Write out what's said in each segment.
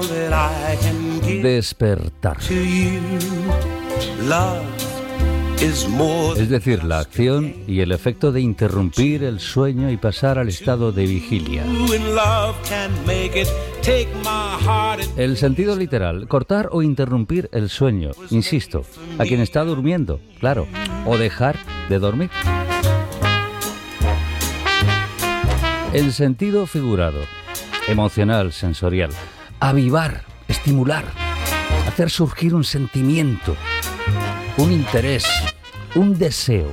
Despertar. Es decir, la acción y el efecto de interrumpir el sueño y pasar al estado de vigilia. El sentido literal, cortar o interrumpir el sueño, insisto, a quien está durmiendo, claro, o dejar de dormir. El sentido figurado, emocional, sensorial, avivar, estimular, hacer surgir un sentimiento, un interés, un deseo.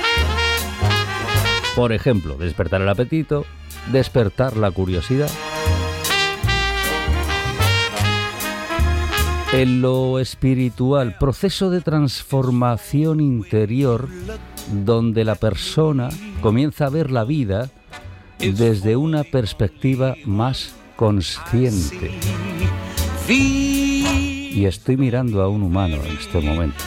Por ejemplo, despertar el apetito, despertar la curiosidad. En lo espiritual, proceso de transformación interior donde la persona comienza a ver la vida desde una perspectiva más consciente. Y estoy mirando a un humano en este momento.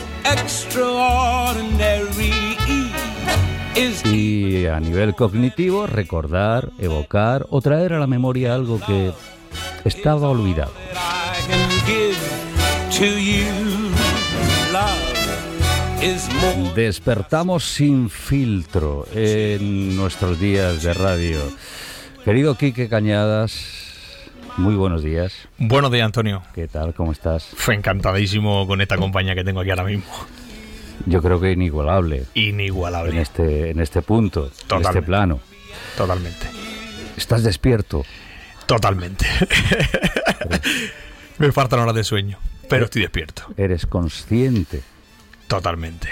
Y a nivel cognitivo, recordar, evocar o traer a la memoria algo que estaba olvidado. Despertamos sin filtro en nuestros días de radio. Querido Quique Cañadas, muy buenos días. Buenos días, Antonio. ¿Qué tal? ¿Cómo estás? Fue encantadísimo con esta compañía que tengo aquí ahora mismo. Yo creo que inigualable. Inigualable. En este punto, en este plano. Totalmente. ¿Estás despierto? Totalmente. Me faltan horas de sueño, pero estoy despierto. ¿Eres consciente? Totalmente.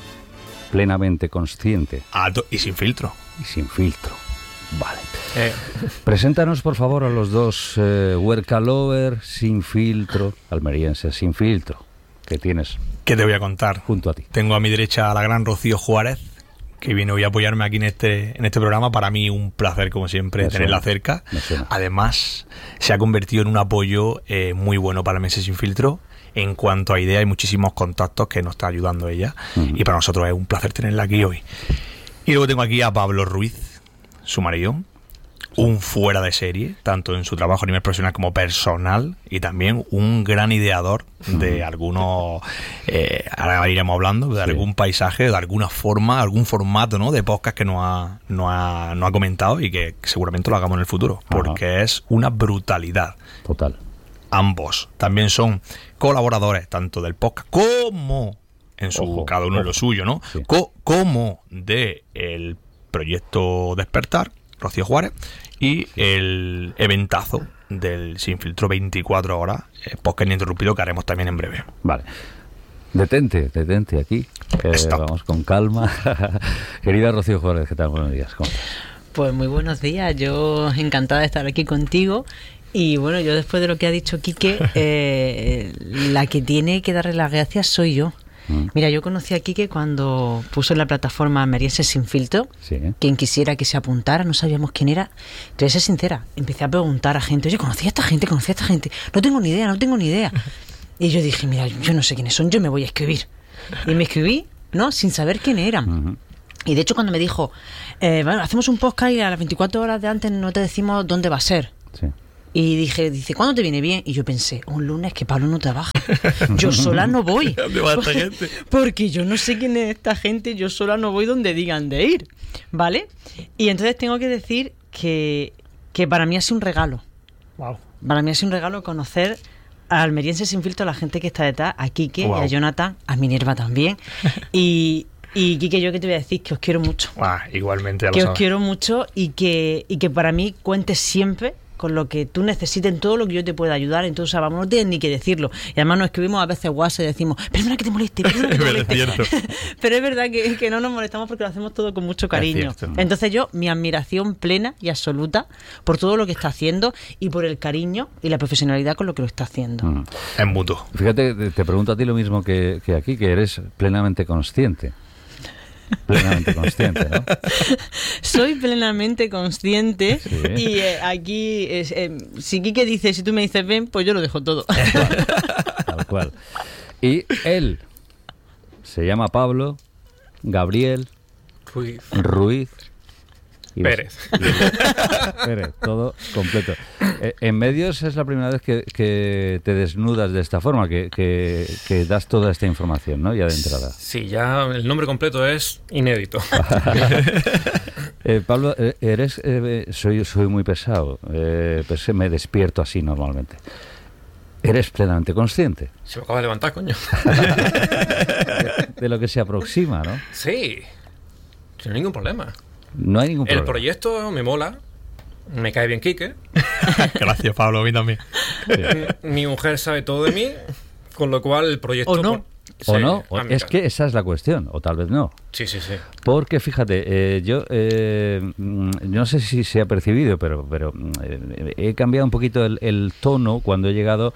Plenamente consciente. Y sin filtro. Y sin filtro. Vale. Preséntanos, por favor, a los dos Workalover sin filtro, almerienses sin filtro, que tienes. ¿Qué te voy a contar? Junto a ti. Tengo a mi derecha a la gran Rocío Juárez, que viene hoy a apoyarme aquí en este programa. Para mí un placer, como siempre, tenerla cerca. Además, se ha convertido en un apoyo muy bueno para Meses Sin Filtro. En cuanto a ideas, hay muchísimos contactos que nos está ayudando ella. Y para nosotros es un placer tenerla aquí hoy. Y luego tengo aquí a Pablo Ruiz, su marido, un fuera de serie, tanto en su trabajo a nivel profesional como personal, y también un gran ideador de algunos, ahora iremos hablando, de algún paisaje, de alguna forma, algún formato, ¿no?, de podcast que nos ha comentado y que seguramente lo hagamos en el futuro, porque es una brutalidad. Total. Ambos también son colaboradores, tanto del podcast como en su cada uno en lo suyo, ¿no? Sí. Como de el proyecto Despertar, Rocío Juárez, y el eventazo del Sin Filtro 24 horas, podcast ininterrumpido, que haremos también en breve. Vale. Detente aquí. Vamos con calma. Querida Rocío Juárez, ¿qué tal? Buenos días. ¿Cómo estás? Pues muy buenos días. Yo encantada de estar aquí contigo. Y bueno, yo después de lo que ha dicho Quique, la que tiene que darle las gracias soy yo. Mira, yo conocí a Quique cuando puso en la plataforma Almerienses Sin Filtro. Sí. Quien quisiera que se apuntara, no sabíamos quién era. Te voy a ser sincera, empecé a preguntar a gente, oye, ¿conocía a esta gente? No tengo ni idea. Y yo dije, mira, yo no sé quiénes son, yo me voy a escribir. Y me escribí, ¿no?, sin saber quién eran. Y de hecho cuando me dijo, bueno, hacemos un podcast y a las 24 horas de antes no te decimos dónde va a ser. Sí. Y dice, ¿cuándo te viene bien? Y yo pensé, un lunes que Pablo no trabaja. Yo sola no voy. ¿Dónde va esta gente? Porque yo no sé quién es esta gente, yo sola no voy donde digan de ir, ¿vale? Y entonces tengo que decir que para mí ha sido un regalo. Wow. Para mí ha sido un regalo conocer a Almerienses Sin Filtro, a la gente que está detrás, a Quique y a Jonathan, a Minerva también. Y Quique, yo que te voy a decir que os quiero mucho. Igualmente, que os quiero mucho y que para mí cuentes siempre con lo que tú necesites, en todo lo que yo te pueda ayudar. Entonces, vamos, no tienes ni que decirlo. Y además nos escribimos a veces WhatsApp y decimos, perdona que te moleste. Pero es verdad que no nos molestamos porque lo hacemos todo con mucho cariño. Entonces mi admiración plena y absoluta por todo lo que está haciendo y por el cariño y la profesionalidad con lo que lo está haciendo. Es mutuo. Fíjate, te pregunto a ti lo mismo que aquí, que eres plenamente consciente. Plenamente consciente, ¿no? Soy plenamente consciente. Sí. Y aquí, si Quique dice, si tú me dices ven, pues yo lo dejo todo. Tal cual. Y él se llama Pablo Gabriel Ruiz. Pérez. Pérez, todo completo. En medios es la primera vez que te desnudas de esta forma, que das toda esta información, ¿no? Ya de entrada. Sí, ya el nombre completo es inédito. Pablo, soy muy pesado, pues me despierto así normalmente. ¿Eres plenamente consciente? Se me acaba de levantar, coño. de lo que se aproxima, ¿no? Sí, sin ningún problema. No hay ningún problema. El proyecto me mola, me cae bien Quique. Gracias, Pablo, a mí también. Mi mujer sabe todo de mí, con lo cual el proyecto... ¿O no? ¿O no? Es que esa es la cuestión, o tal vez no. Sí. Porque fíjate, yo no sé si se ha percibido, pero he cambiado un poquito el tono cuando he llegado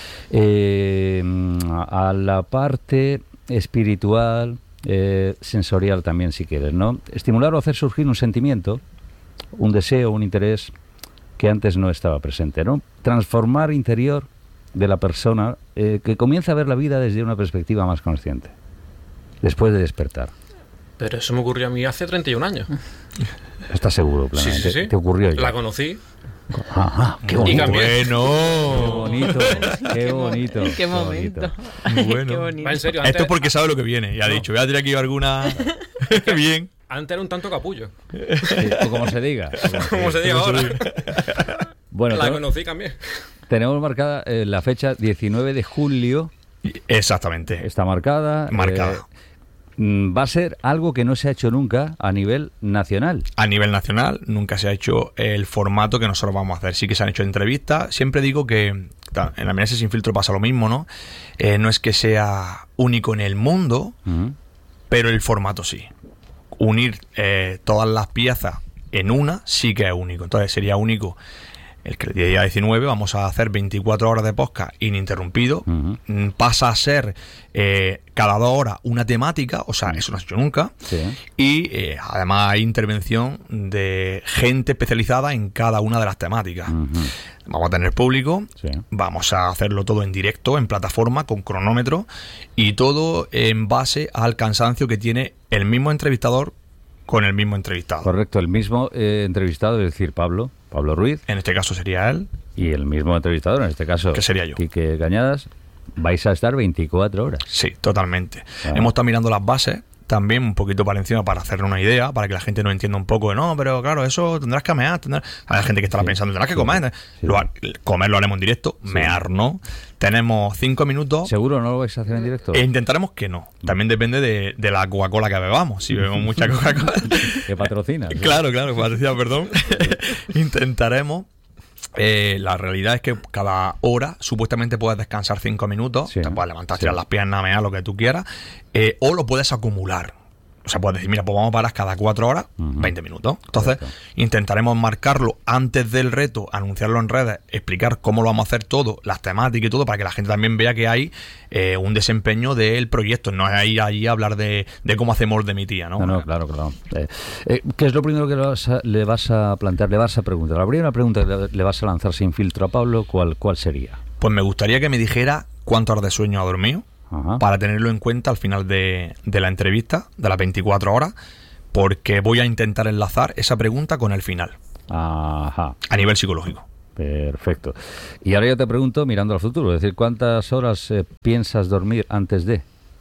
a la parte espiritual, sensorial también, si quieres, ¿no? Estimular o hacer surgir un sentimiento, un deseo, un interés que antes no estaba presente, ¿no? Transformar interior de la persona que comienza a ver la vida desde una perspectiva más consciente, después de despertar. Pero eso me ocurrió a mí hace 31 años. ¿Estás seguro, plenamente? Sí. ¿Te ocurrió ya? La conocí. Ajá, qué bonito. Y cambié. Qué bonito. Qué momento. Bueno. Qué bonito. Va, en serio, Esto es porque sabe lo que viene. Y ha dicho, voy a tirar aquí alguna... Bien. Antes era un tanto capullo. Sí, o como se diga. Como se diga ahora. Bueno, La conocí y cambié. Tenemos marcada la fecha 19 de julio. Exactamente. Está marcada. Va a ser algo que no se ha hecho nunca a nivel nacional. A nivel nacional nunca se ha hecho el formato que nosotros vamos a hacer. Sí que se han hecho entrevistas. Siempre digo que en la Mesa Sin Filtro pasa lo mismo, ¿no? No es que sea único en el mundo, pero el formato sí. Unir todas las piezas en una sí que es único. Entonces sería único el que el día 19 vamos a hacer 24 horas de podcast ininterrumpido. Pasa a ser cada 2 horas una temática, o sea, eso no se ha hecho nunca. Sí. Y además hay intervención de gente especializada en cada una de las temáticas. Vamos a tener público, sí. Vamos a hacerlo todo en directo, en plataforma, con cronómetro, y todo en base al cansancio que tiene el mismo entrevistador con el mismo entrevistado. Correcto, el mismo entrevistado, es decir, Pablo Ruiz. En este caso sería él. Y el mismo entrevistador, en este caso, que sería yo. Quique Cañadas. Vais a estar 24 horas. Sí, totalmente. Hemos estado mirando las bases también un poquito para encima para hacer una idea, para que la gente nos entienda un poco de no, pero claro, eso tendrás que mear. Hay gente que estará pensando, tendrás que comer. Sí. Comer lo haremos en directo, mear no. Tenemos 5 minutos. ¿Seguro no lo vais a hacer en directo? Intentaremos que no. También depende de la Coca-Cola que bebamos. Si bebemos mucha Coca-Cola. Que patrocina. ¿Sí? Claro, patrocina, perdón. Intentaremos. La realidad es que cada hora supuestamente puedes descansar 5 minutos, te puedes levantar, tirar las piernas, mear, lo que tú quieras, o lo puedes acumular. O sea, puedes decir, mira, pues vamos a parar cada 4 horas, 20 minutos. Entonces, intentaremos marcarlo antes del reto, anunciarlo en redes, explicar cómo lo vamos a hacer todo, las temáticas y todo, para que la gente también vea que hay un desempeño del proyecto. No es ir allí a hablar de cómo hacemos de mi tía, ¿no? No, claro. ¿Qué es lo primero que le vas a plantear, le vas a preguntar? La primera pregunta que le vas a lanzar sin filtro a Pablo, ¿cuál sería? Pues me gustaría que me dijera cuántas horas de sueño ha dormido. Ajá. Para tenerlo en cuenta al final de la entrevista, de las 24 horas, porque voy a intentar enlazar esa pregunta con el final. Ajá. A nivel psicológico. Perfecto. Y ahora yo te pregunto, mirando al futuro, es decir, ¿cuántas horas piensas dormir antes de?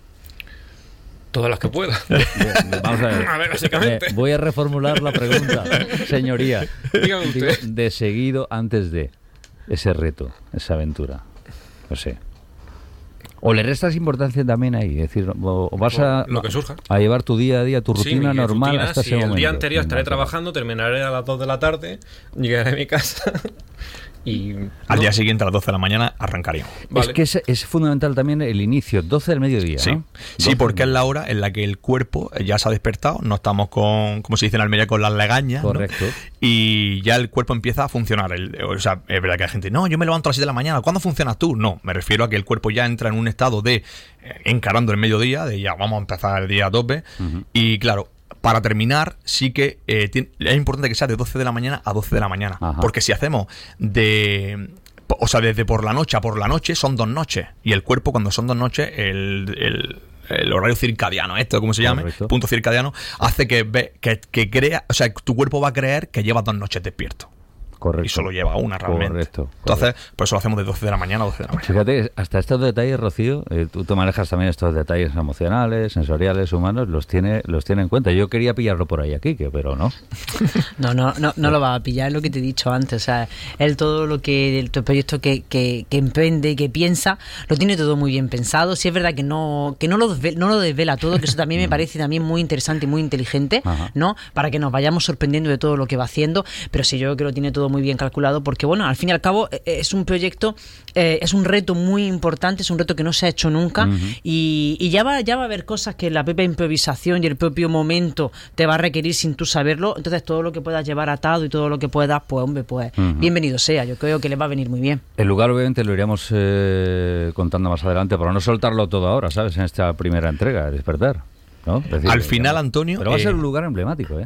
Todas las que pueda. Vamos a ver. A ver, básicamente. Voy a reformular la pregunta, señoría. Dígame usted. Digo, de seguido antes de ese reto, esa aventura. No sé. ¿O le restas importancia también ahí? Es decir, o vas lo que surja. A llevar tu día a día, tu rutina normal rutina, hasta ese momento. El día anterior estaré trabajando, terminaré a las 2 de la tarde, llegaré a mi casa y... Al día siguiente, a las 12 de la mañana, arrancaríamos. Vale. Es que es fundamental también el inicio, 12 del mediodía, sí. ¿no? Sí, porque es la hora en la que el cuerpo ya se ha despertado, no estamos con, como se dice en Almería, con las legañas. Correcto. ¿no? Y ya el cuerpo empieza a funcionar. O sea, es verdad que hay gente, no, yo me levanto a las 7 de la mañana, ¿cuándo funcionas tú? No, me refiero a que el cuerpo ya entra en un estado de encarando el mediodía, de ya vamos a empezar el día a tope. Y claro, para terminar, sí que es importante que sea de 12 de la mañana a 12 de la mañana. Ajá. Porque si hacemos desde por la noche a por la noche, son 2 noches. Y el cuerpo, cuando son 2 noches, el horario circadiano, como se llame, Correcto. punto circadiano, hace que crea, o sea, tu cuerpo va a creer que llevas 2 noches despierto. Correcto. Y solo lleva una realmente. Correcto. Entonces, por eso lo hacemos de 12 de la mañana a 12 de la mañana. Fíjate, hasta estos detalles, Rocío, tú te manejas también estos detalles emocionales, sensoriales, humanos, los tiene en cuenta. Yo quería pillarlo por ahí aquí, pero no. No lo va a pillar, lo que te he dicho antes. O sea, él todo lo que el proyecto que emprende, que piensa, lo tiene todo muy bien pensado. Sí es verdad que no lo desvela todo, que eso también me parece también muy interesante y muy inteligente, Ajá. ¿no? Para que nos vayamos sorprendiendo de todo lo que va haciendo, pero sí yo creo que lo tiene todo muy bien calculado, porque bueno, al fin y al cabo es un proyecto, es un reto muy importante, es un reto que no se ha hecho nunca, y ya va a haber cosas que la propia improvisación y el propio momento te va a requerir sin tú saberlo. Entonces todo lo que puedas llevar atado y todo lo que puedas, pues hombre, pues bienvenido sea. Yo creo que le va a venir muy bien. El lugar obviamente lo iremos contando más adelante, para no soltarlo todo ahora, ¿sabes? En esta primera entrega, Despertar, ¿no? Es decir, Al final, Antonio... pero va a ser un lugar emblemático,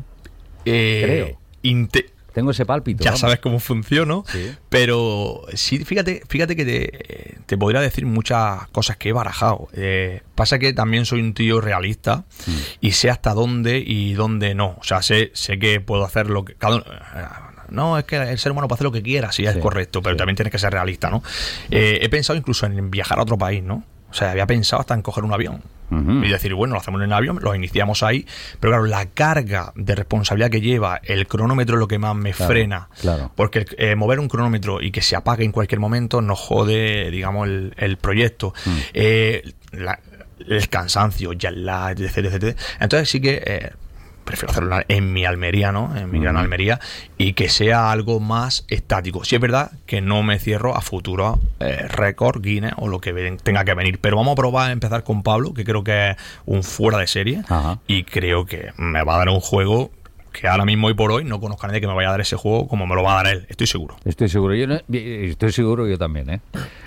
creo. Tengo ese pálpito. Ya vamos. sabes cómo funciona, Sí. pero sí, fíjate que te podría decir muchas cosas que he barajado. Pasa que también soy un tío realista y sé hasta dónde y dónde no. O sea, sé que puedo hacer lo que... No, es que el ser humano puede hacer lo que quiera, sí, es correcto, pero también tienes que ser realista, ¿no? He pensado incluso en viajar a otro país, ¿no? O sea, había pensado hasta en coger un avión. Y decir, bueno, lo hacemos en el avión, lo iniciamos ahí, pero claro, la carga de responsabilidad que lleva, el cronómetro es lo que más me frena. Claro. Porque mover un cronómetro y que se apague en cualquier momento nos jode, digamos, el proyecto. El cansancio, etc. Entonces sí que... prefiero hacerlo en mi Almería, ¿no? En mi gran Almería, y que sea algo más estático. Sí es verdad que no me cierro a futuro récord, Guinness o lo que tenga que venir, pero vamos a probar a empezar con Pablo, que creo que es un fuera de serie. Ajá. Y creo que me va a dar un juego que ahora mismo y por hoy no conozco a nadie que me vaya a dar ese juego como me lo va a dar él. Estoy seguro. Estoy seguro yo también,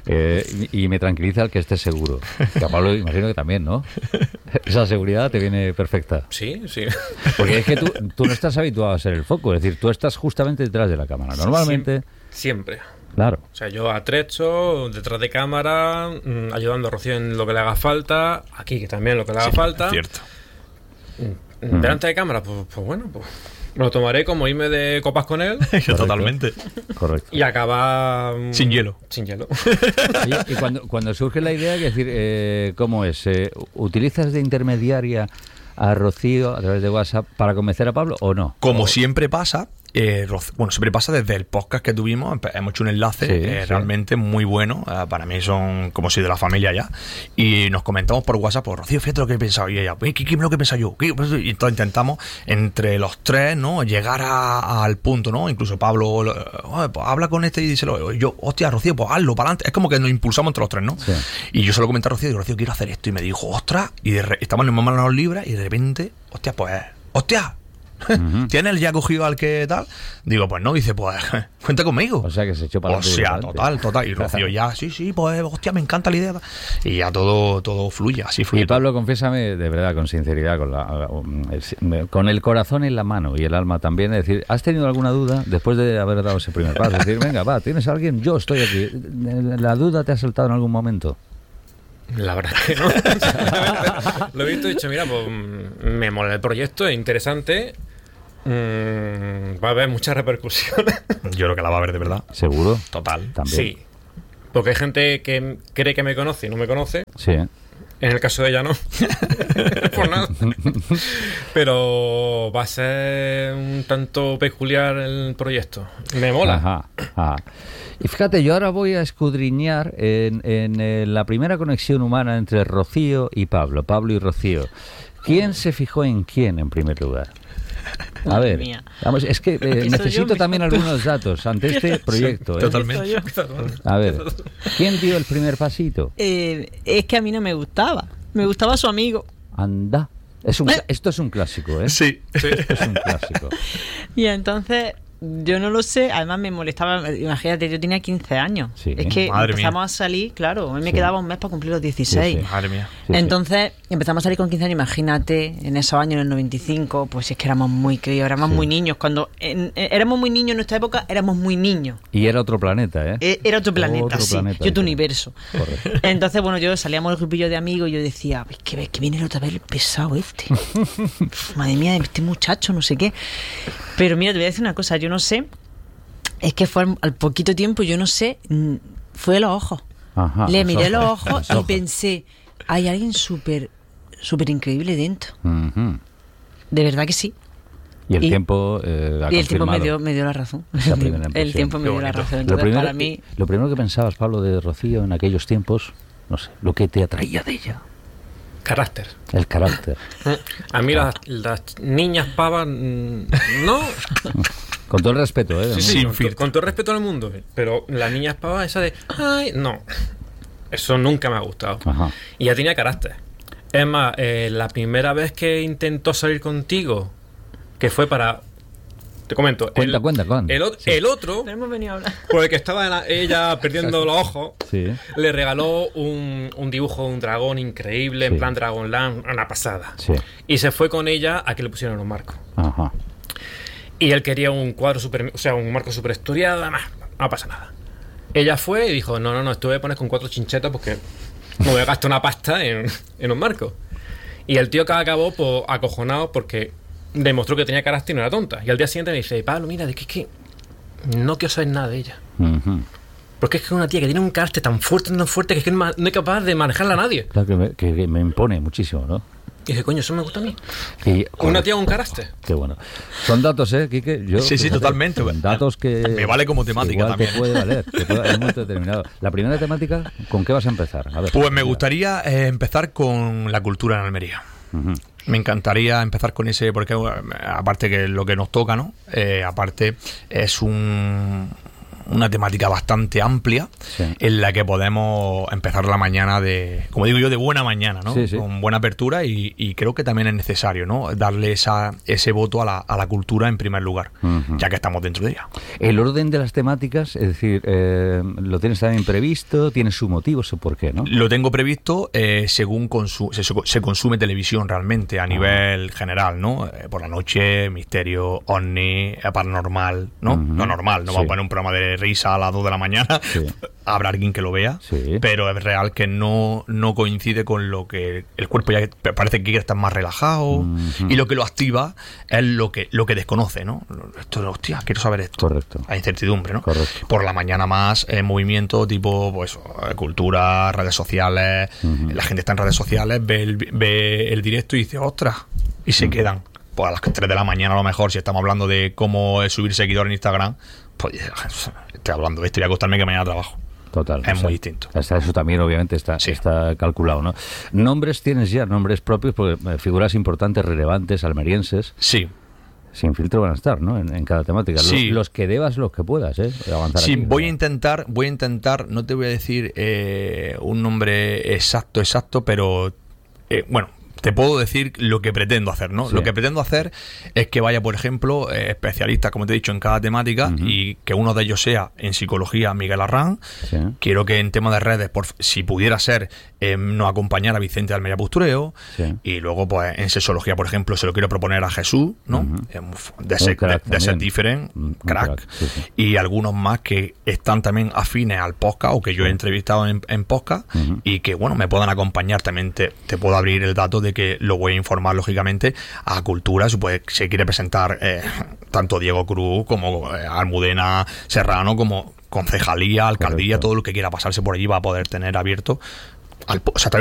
y me tranquiliza el que estés seguro. Que a Pablo imagino que también, ¿no? Esa seguridad te viene perfecta. Sí. Porque es que tú no estás habituado a ser el foco, es decir, tú estás justamente detrás de la cámara. Normalmente... Siempre. Claro. O sea, yo atrecho, detrás de cámara, ayudando a Rocío en lo que le haga falta, aquí que también lo que le haga falta. Es cierto. Delante de cámara, pues bueno, pues me lo tomaré como irme de copas con él. Totalmente. Correcto. Y acaba... Sin hielo. Y cuando surge la idea, es decir, ¿cómo es? ¿Utilizas de intermediaria a Rocío a través de WhatsApp para convencer a Pablo o no? Como siempre pasa... siempre pasa desde el podcast que tuvimos. Hemos hecho un enlace realmente muy bueno. Para mí son como si de la familia ya. Y nos comentamos por WhatsApp, pues Rocío, fíjate lo que he pensado. Y ella, ¿qué es lo que he pensado yo? Y entonces intentamos entre los tres, ¿no? Llegar al punto, ¿no? Incluso Pablo, pues habla con este y díselo. Yo, hostia, Rocío, pues hazlo para adelante. Es como que nos impulsamos entre los tres, ¿no? Sí. Y yo se lo comenté a Rocío, digo, Rocío, quiero hacer esto. Y me dijo, ostras. Y estamos en manos libres y de repente, hostia, pues, hostia. ¿Tienes ya cogido al que tal? Digo, pues no, dice, pues cuenta conmigo. O sea, que se echó para adelante. O sea, total. Y Rocío ya, sí, pues hostia, me encanta la idea. Y ya todo fluye, así fluye. Y Pablo, confiésame de verdad, con sinceridad, con el corazón en la mano y el alma también, es decir, ¿has tenido alguna duda después de haber dado ese primer paso? Es decir, venga, va, ¿tienes a alguien? Yo estoy aquí. ¿La duda te ha saltado en algún momento? La verdad que no. Lo he visto y he dicho, mira, pues me mola el proyecto, es interesante. Va a haber muchas repercusiones. Yo creo que la va a haber de verdad. ¿Seguro? Total. También. Sí. Porque hay gente que cree que me conoce y no me conoce. Sí. En el caso de ella no. Por nada. Pero va a ser un tanto peculiar el proyecto. Me mola. Ajá. Y fíjate, yo ahora voy a escudriñar en la primera conexión humana entre Rocío y Pablo y Rocío. ¿Quién se fijó en quién en primer lugar? A ver, vamos, es que necesito también algunos datos ante este proyecto. Totalmente. A ver, ¿quién dio el primer pasito? Es que a mí no me gustaba. Me gustaba su amigo. Anda. Esto es un clásico, ¿eh? Sí. Esto es un clásico. Y entonces yo no lo sé. Además me molestaba, imagínate, yo tenía 15 años. Sí. Es que Madre empezamos mía. a salir, claro, a mí me Sí. quedaba un mes para cumplir los 16. Sí, sí. Madre mía. Sí, Entonces empezamos a salir con 15 años, imagínate, en esos años, en el 95, pues es que éramos muy críos, éramos Sí. muy niños. Cuando éramos muy niños en nuestra época, éramos muy niños. Y era otro planeta, ¿eh? Era otro planeta, Otro sí, planeta, y otro sí. universo. Correcto. Entonces, bueno, yo salíamos el grupillo de amigos y yo decía, es que viene otra vez el pesado este. Madre mía, este muchacho, no sé qué. Pero mira, te voy a decir una cosa, yo no sé, es que fue al poquito tiempo, yo no sé, fue a los ojos. Ajá, Le los miré los ojos, ojos los y ojos. pensé, hay alguien súper increíble dentro. Ujú. De verdad que sí. Y el Y- tiempo ha Y el tiempo confirmado. me dio la razón. Esa primera El impresión. tiempo me Qué dio la bonito. razón. Lo Entonces, primero, para mí, lo primero que pensabas, Pablo, de Rocío en aquellos tiempos, no sé, lo que te atraía de ella, Carácter. el carácter. A mí las niñas pavas, no. Con todo el respeto, ¿eh? Sí, Sin sí, con, filtro. con todo el respeto al mundo. Pero las niñas pavas, esa de, ay, no. Eso nunca me ha gustado. Ajá. Y ya tenía carácter. Es más, la primera vez que intentó salir contigo, que fue para... Te comento. Cuenta. El otro, no hemos venido a hablar. por el que estaba ella perdiendo los ojos, Sí. le regaló un dibujo de un dragón increíble, Sí. en plan Dragonland, una pasada. Sí. Y se fue con ella a que le pusieran un marco. Ajá. Y él quería un cuadro super, o sea, un marco super estudiado, además, no pasa nada. Ella fue y dijo, no, esto voy a poner con 4 chinchetas porque me voy a gastar una pasta en un marco. Y el tío que acabó pues, acojonado porque demostró que tenía carácter y no era tonta. Y al día siguiente me dice, Pablo, mira, es que no quiero saber nada de ella. Ujú. Porque es que es una tía que tiene un carácter tan fuerte que es que no es capaz de manejarla a nadie. Claro que me impone muchísimo, ¿no? Y dije, coño, eso me gusta a mí. Y- Una tía con carácter. Qué bueno. Son datos, ¿eh, Quique? Yo, Sí, fíjate, totalmente. son datos que... Me vale como temática igual también. te puede valer. En un momento determinado. La primera temática, ¿con qué vas a empezar? A ver. Pues me gustaría empezar con la cultura en Almería. Ujú. Me encantaría empezar con ese, porque aparte que es lo que nos toca, ¿no? Aparte es una temática bastante amplia, Sí. en la que podemos empezar la mañana como digo yo, de buena mañana, ¿no? Sí, sí. Con buena apertura y creo que también es necesario, ¿no? Darle ese voto a la cultura en primer lugar, Ujú. ya que estamos dentro de ella. El orden de las temáticas, es decir, ¿lo tienes también previsto? ¿Tienes su motivo? ¿Su por qué, no? Lo tengo previsto según se consume televisión realmente a nivel general, ¿no? Por la noche, misterio, ovni, paranormal, ¿no? Ujú. Lo normal, no Sí. vamos a poner un programa de risa a las 2 de la mañana, Sí. habrá alguien que lo vea, Sí. pero es real que no coincide con lo que el cuerpo ya parece que quiere estar más relajado Ujú. y lo que lo activa es lo que desconoce, ¿no? Esto, hostia, quiero saber esto. Correcto. Hay incertidumbre, ¿no? Correcto. Por la mañana más movimiento tipo pues cultura, redes sociales. Ujú. La gente está en redes sociales, ve el directo y dice, ostras, y se quedan. Pues a las 3 de la mañana a lo mejor, si estamos hablando de cómo subir seguidores en Instagram, pues estoy hablando de esto y voy a acostarme que mañana trabajo. Total. Es muy distinto. Eso también obviamente Sí. está calculado, ¿no? Nombres tienes ya, nombres propios, porque figuras importantes, relevantes, almerienses, Sí. sin filtro van a estar, ¿no? En cada temática. Sí. Los que debas, los que puedas, ¿eh? Avanzar Sí, aquí, voy a ¿verdad? intentar, no te voy a decir un nombre exacto, pero bueno, te puedo decir lo que pretendo hacer, ¿no? Sí. Lo que pretendo hacer es que vaya, por ejemplo, especialistas, como te he dicho, en cada temática, Ujú. y que uno de ellos sea en psicología Miguel Arran. Sí. Quiero que en tema de redes, si pudiera ser, nos acompañara Vicente Almeida Pustureo. Sí. Y luego, pues en sexología, por ejemplo, se lo quiero proponer a Jesús, ¿no? Ujú. De Un ser crack también. diferente, Un crack. sí, sí. Y algunos más que están también afines al podcast o que yo he entrevistado en podcast Ujú. y que, bueno, me puedan acompañar. También te puedo abrir el dato de que lo voy a informar, lógicamente, a Cultura. Se quiere presentar tanto Diego Cruz como Almudena Serrano, como concejalía, alcaldía, Correcto. todo lo que quiera pasarse por allí va a poder tener abierto. O sea,